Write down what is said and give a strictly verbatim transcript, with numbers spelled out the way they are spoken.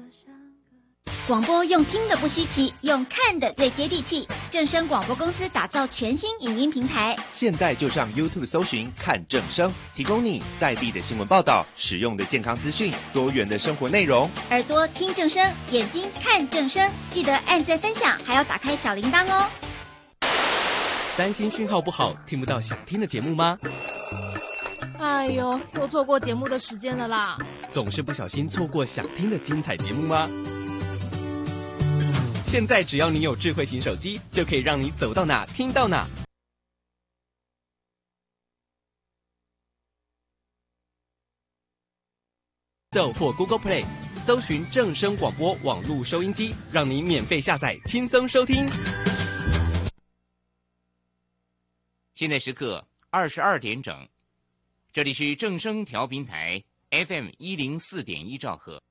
广播用听的不稀奇，用看的最接地气。正声广播公司打造全新影音平台， 现在就上 YouTube 搜寻看正声，提供你在地的新闻报道、实用的健康资讯、多元的生活内容。 耳朵听正声，眼睛看正声，记得按赞分享，还要打开小铃铛哦。 担心讯号不好，听不到想听的节目吗？ 哎呦，又错过节目的时间了啦！ 总是不小心错过想听的精彩节目吗？现在只要你有智慧型手机，就可以让你走到哪听到哪。豆或 Google Play 搜寻正声广播网络收音机，让你免费下载，轻松收听。 现在时刻二十二点整，这里是正声调频台 F M 一零四点一兆赫。